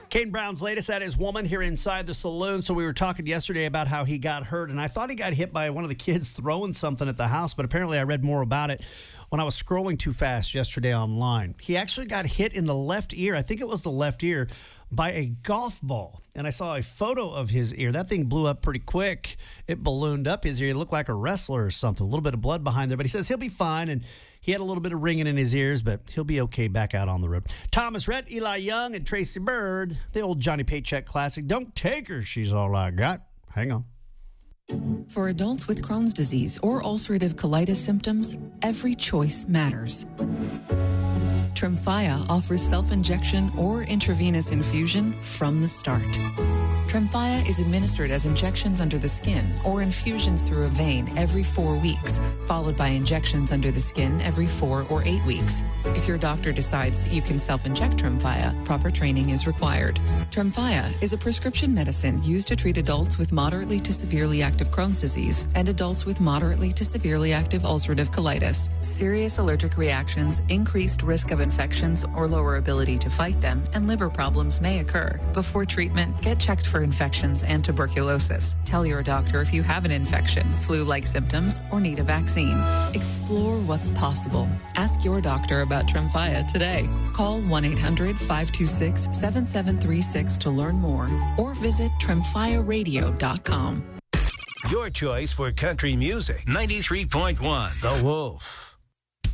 Kane Brown's latest at his woman here inside the saloon. So we were talking yesterday about how he got hurt, and I thought he got hit by one of the kids throwing something at the house, but apparently I read more about it when I was scrolling too fast yesterday online. He actually got hit in the left ear, I think it was the left ear, by a golf ball. And I saw a photo of his ear. That thing blew up pretty quick. It ballooned up his ear. He looked like a wrestler or something. A little bit of blood behind there. But he says he'll be fine. And he had a little bit of ringing in his ears, but he'll be okay back out on the road. Thomas Rhett, Eli Young, and Tracy Bird. The old Johnny Paycheck classic. Don't take her. She's all I got. Hang on. For adults with Crohn's disease or ulcerative colitis symptoms, every choice matters. Tremfya offers self-injection or intravenous infusion from the start. Tremfya is administered as injections under the skin or infusions through a vein every 4 weeks, followed by injections under the skin every 4 or 8 weeks. If your doctor decides that you can self-inject Tremfya, proper training is required. Tremfya is a prescription medicine used to treat adults with moderately to severely active Crohn's disease and adults with moderately to severely active ulcerative colitis. Serious allergic reactions, increased risk of infections or lower ability to fight them, and liver problems may occur. Before treatment, get checked for infections and tuberculosis. Tell your doctor if you have an infection, flu-like symptoms, or need a vaccine. Explore what's possible. Ask your doctor about Tremfya today. Call 1-800-526-7736 to learn more or visit tremfyaradio.com. Your choice for country music. 93.1 The Wolf.